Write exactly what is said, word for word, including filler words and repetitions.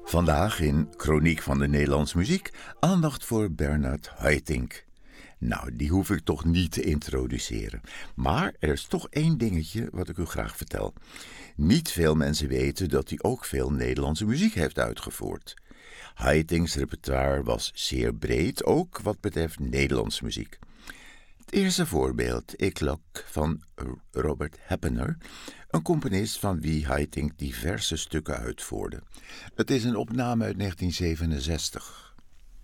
Vandaag in Chroniek van de Nederlandse Muziek aandacht voor Bernard Haitink. Nou, die hoef ik toch niet te introduceren. Maar er is toch één dingetje wat ik u graag vertel. Niet veel mensen weten dat hij ook veel Nederlandse muziek heeft uitgevoerd. Haitinks repertoire was zeer breed, ook wat betreft Nederlandse muziek. Het eerste voorbeeld, Ik Lok van Robert Heppener, een componist van wie Haitink diverse stukken uitvoerde. Het is een opname uit negentien zevenenzestig.